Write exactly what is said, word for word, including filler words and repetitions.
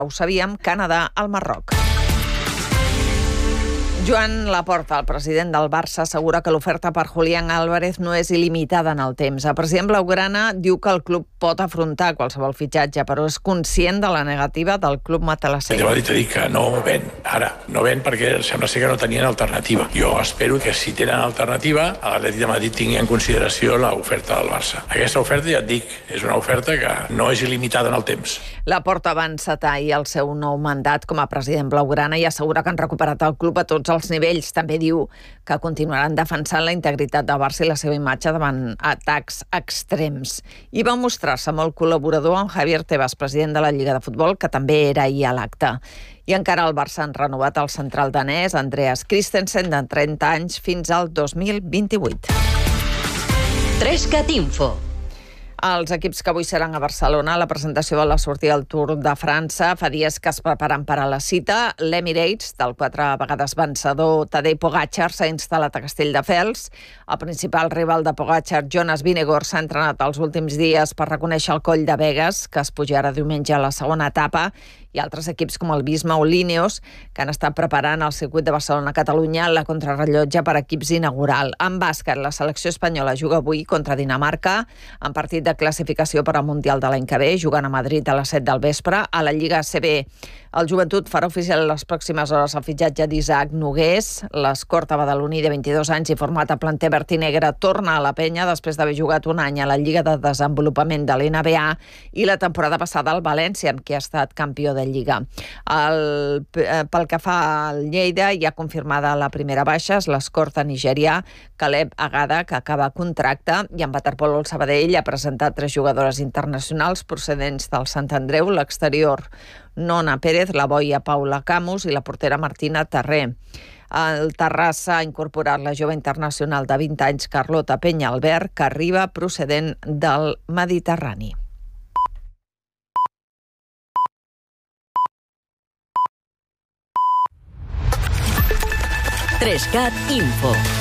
ho sabíem, Canadà al Marroc. Joan Laporta, el president del Barça, assegura que l'oferta per Julián Álvarez no és il·limitada en el temps. El president blaugrana diu que el club pot afrontar qualsevol fitxatge, però és conscient de la negativa del club matalasser. Ja va dir, dir que no ven, ara, no ven perquè sembla ser que no tenien alternativa. Jo espero que si tenen alternativa, l'Atlètic de Madrid tingui en consideració l'oferta del Barça. Aquesta oferta, ja et dic, és una oferta que no és il·limitada en el temps. Laporta va encetar ahir el seu nou mandat com a president blaugrana i assegura que han recuperat el club a tots els nivells. També diu que continuaran defensant la integritat del Barça i la seva imatge davant atacs extrems. I va mostrar-se molt col·laborador amb Javier Tebas, president de la Lliga de Futbol, que també era ahir a l'acte. I encara el Barça han renovat el central danès, Andreas Christensen, de trenta anys, fins al dos mil vint-i-vuit. Trescat Info. Els equips que avui seran a Barcelona, la presentació de la sortida del Tour de França, fa dies que es preparen per a la cita. L'Emirates, del quatre vegades vencedor Tadej Pogačar, s'ha instal·lat a Castelldefels. El principal rival de Pogačar, Jonas Vingegaard, s'ha entrenat els últims dies per reconèixer el coll de Begues, que es pujarà diumenge a la segona etapa, i altres equips com el Visma o l'Ineos, que han estat preparant el circuit de Barcelona-Catalunya la contrarrellotge per equips inaugural. En bàsquet, la selecció espanyola juga avui contra Dinamarca, en partit de classificació per al Mundial de l'any que ve, jugant a Madrid a les set del vespre. A la Lliga A C B, el Joventut farà oficial les pròximes hores el fitxatge d'Isaac Nogués. L'escorta badaloní de vint-i-dos anys i format a planter verd i negre torna a la penya després d'haver jugat un any a la Lliga de Desenvolupament de l'N B A i la temporada passada al València, amb qui ha estat campió de Lliga. El, pel que fa al Lleida, ja confirmada la primera baixa, és l'escorta nigerià Caleb Agada, que acaba contracte, i en waterpolo el Sabadell ha presentat tres jugadores internacionals procedents del Sant Andreu, l'exterior Nona Pérez, la boia Paula Camus i la portera Martina Terré. El Terrassa ha incorporat la jove internacional de vint anys Carlota Peñalver, que arriba procedent del Mediterrani. Trescat Info.